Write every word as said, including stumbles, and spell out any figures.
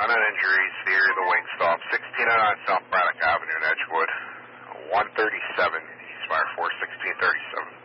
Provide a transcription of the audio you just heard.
on injuries, the area of the wing stop, sixteen oh nine South Braddock Avenue in Edgewood, one thirty-seven Eastmire four, sixteen thirty-seven.